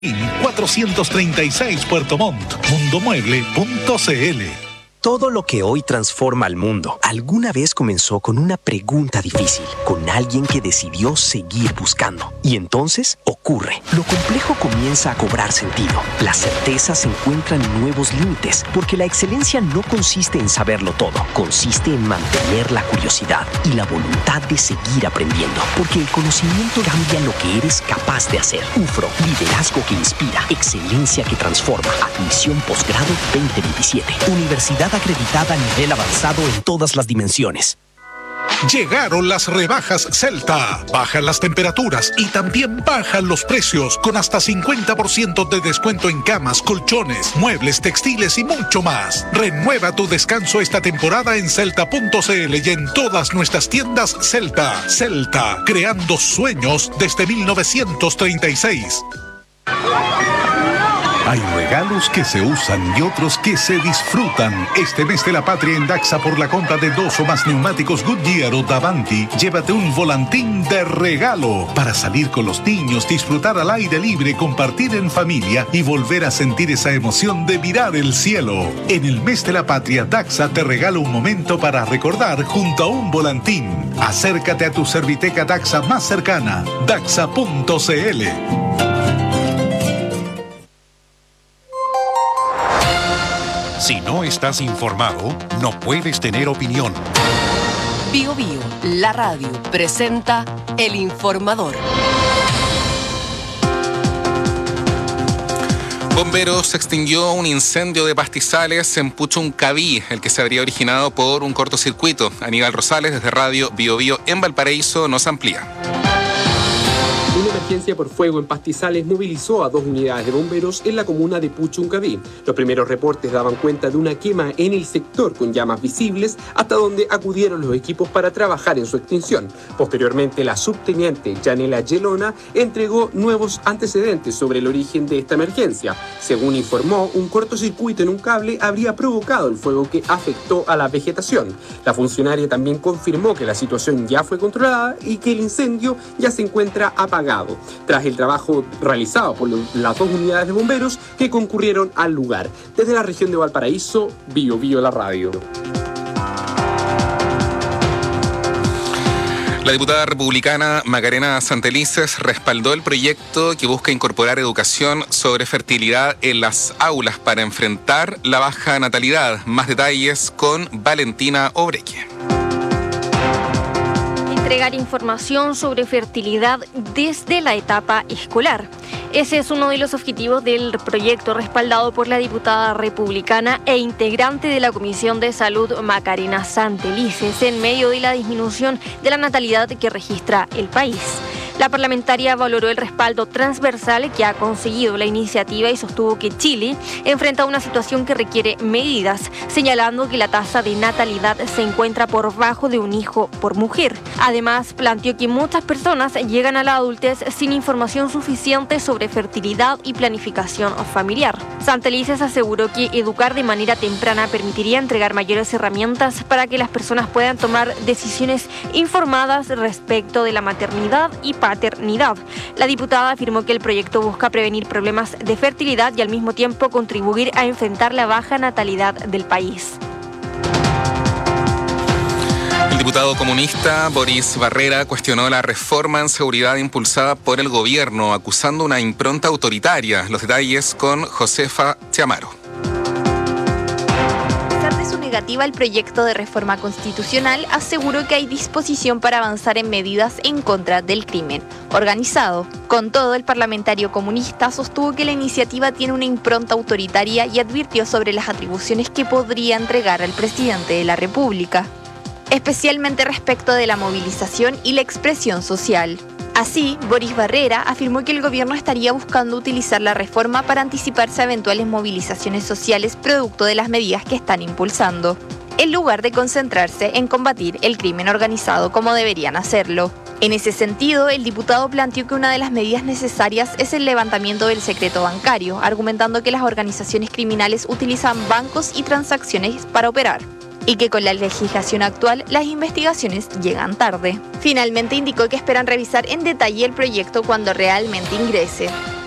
436 Puerto Montt, mundomueble.cl. Todo lo que hoy transforma al mundo, alguna vez comenzó con una pregunta difícil, con alguien que decidió seguir buscando. Y entonces ocurre. Lo complejo comienza a cobrar sentido. Las certezas encuentran nuevos límites, porque la excelencia no consiste en saberlo todo. Consiste en mantener la curiosidad y la voluntad de seguir aprendiendo, porque el conocimiento cambia lo que eres capaz de hacer. UFRO, liderazgo que inspira, excelencia que transforma. Admisión posgrado 2027. Universidad acreditada a nivel avanzado en todas las dimensiones. Llegaron las rebajas Celta. Bajan las temperaturas y también bajan los precios, con hasta 50% de descuento en camas, colchones, muebles, textiles y mucho más. Renueva tu descanso esta temporada en celta.cl y en todas nuestras tiendas Celta. Celta, creando sueños desde 1936. Hay regalos que se usan y otros que se disfrutan. Este mes de la patria en Daxa, por la compra de 2 o más neumáticos Goodyear o Davanti, llévate un volantín de regalo para salir con los niños, disfrutar al aire libre, compartir en familia y volver a sentir esa emoción de mirar el cielo. En el mes de la patria, Daxa te regala un momento para recordar junto a un volantín. Acércate a tu Serviteca Daxa más cercana, daxa.cl. Si no estás informado, no puedes tener opinión. Bio Bio, la radio, presenta El Informador. Bomberos extinguió un incendio de pastizales en Puchuncaví, el que se habría originado por un cortocircuito. Aníbal Rosales, desde Radio Bio Bio en Valparaíso, nos amplía. Una emergencia por fuego en pastizales movilizó a 2 unidades de bomberos en la comuna de Puchuncaví. Los primeros reportes daban cuenta de una quema en el sector con llamas visibles, hasta donde acudieron los equipos para trabajar en su extinción. Posteriormente, la subteniente Yanela Yelona entregó nuevos antecedentes sobre el origen de esta emergencia. Según informó, un cortocircuito en un cable habría provocado el fuego que afectó a la vegetación. La funcionaria también confirmó que la situación ya fue controlada y que el incendio ya se encuentra apagado, tras el trabajo realizado por las 2 unidades de bomberos que concurrieron al lugar. Desde la región de Valparaíso, Bio Bio la radio. La diputada republicana Macarena Santelices respaldó el proyecto que busca incorporar educación sobre fertilidad en las aulas para enfrentar la baja natalidad. Más detalles con Valentina Obreque. Entregar información sobre fertilidad desde la etapa escolar. Ese es uno de los objetivos del proyecto respaldado por la diputada republicana e integrante de la Comisión de Salud Macarena Santelices en medio de la disminución de la natalidad que registra el país. La parlamentaria valoró el respaldo transversal que ha conseguido la iniciativa y sostuvo que Chile enfrenta una situación que requiere medidas, señalando que la tasa de natalidad se encuentra por bajo de un hijo por mujer. Además, planteó que muchas personas llegan a la adultez sin información suficiente sobre fertilidad y planificación familiar. Santelices aseguró que educar de manera temprana permitiría entregar mayores herramientas para que las personas puedan tomar decisiones informadas respecto de la maternidad y paternidad. La diputada afirmó que el proyecto busca prevenir problemas de fertilidad y al mismo tiempo contribuir a enfrentar la baja natalidad del país. El diputado comunista Boris Barrera cuestionó la reforma en seguridad impulsada por el gobierno, acusando una impronta autoritaria. Los detalles con Josefa Chiamaro. Negativa al proyecto de reforma constitucional, aseguró que hay disposición para avanzar en medidas en contra del crimen organizado. Con todo, el parlamentario comunista sostuvo que la iniciativa tiene una impronta autoritaria y advirtió sobre las atribuciones que podría entregar al presidente de la República, especialmente respecto de la movilización y la expresión social. Así, Boris Barrera afirmó que el gobierno estaría buscando utilizar la reforma para anticiparse a eventuales movilizaciones sociales producto de las medidas que están impulsando, en lugar de concentrarse en combatir el crimen organizado como deberían hacerlo. En ese sentido, el diputado planteó que una de las medidas necesarias es el levantamiento del secreto bancario, argumentando que las organizaciones criminales utilizan bancos y transacciones para operar, y que con la legislación actual las investigaciones llegan tarde. Finalmente indicó que esperan revisar en detalle el proyecto cuando realmente ingrese.